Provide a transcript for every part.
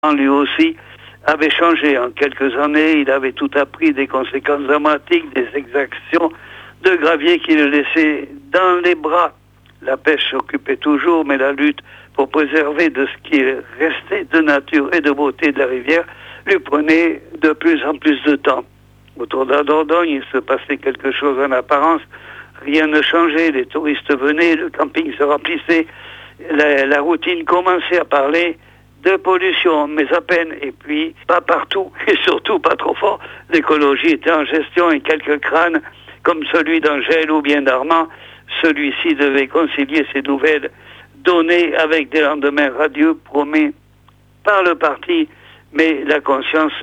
lui aussi avait changé en quelques années. Il avait tout appris des conséquences dramatiques des exactions de Gravier qui le laissaient dans les bras. La pêche s'occupait toujours, mais la lutte pour préserver de ce qui restait de nature et de beauté de la rivière lui prenait de plus en plus de temps. Autour de la Dordogne, il se passait quelque chose en apparence. Rien ne changeait, les touristes venaient, le camping se remplissait, la routine commençait à parler de pollution, mais à peine, et puis pas partout, et surtout pas trop fort. L'écologie était en gestion et quelques crânes, comme celui d'Angèle ou bien d'Armand, celui-ci devait concilier ses nouvelles données avec des lendemains radieux promis par le parti, mais la conscience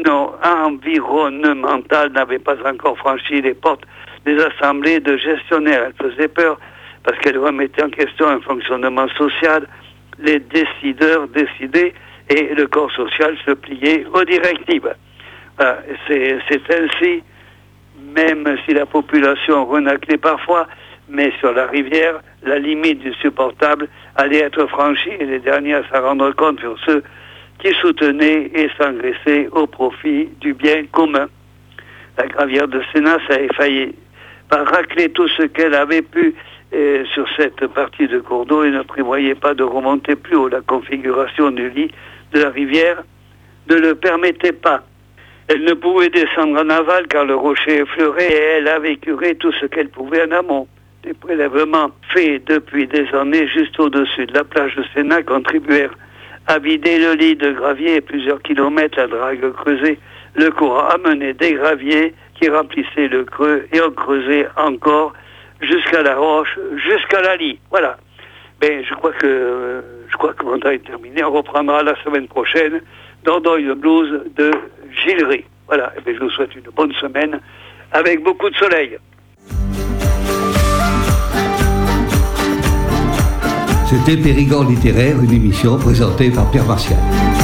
environnementale n'avait pas encore franchi les portes des assemblées de gestionnaires. Elle faisait peur parce qu'elle remettait en question un fonctionnement social. Les décideurs décidaient et le corps social se pliait aux directives. Voilà, c'est ainsi, même si la population renâclait parfois, mais sur la rivière, la limite du supportable allait être franchie et les derniers à s'en rendre compte furent ceux qui soutenaient et s'engraissaient au profit du bien commun. La Gravière de Sénat a failli par racler tout ce qu'elle avait pu sur cette partie de cours d'eau et ne prévoyait pas de remonter plus haut. La configuration du lit de la rivière ne le permettait pas. Elle ne pouvait descendre en aval car le rocher effleurait et elle avait curé tout ce qu'elle pouvait en amont. Les prélèvements faits depuis des années juste au-dessus de la plage de Sénat contribuèrent à vider le lit de gravier et plusieurs kilomètres la drague creusée. Le courant amenait des graviers qui remplissaient le creux et on creusait encore jusqu'à la roche, jusqu'à la lie. Voilà. Ben, je crois que mon temps est terminé. On reprendra la semaine prochaine Dordogne le blues de Gillery. Voilà. Et ben, je vous souhaite une bonne semaine avec beaucoup de soleil. C'était Périgord littéraire, une émission présentée par Pierre Martial.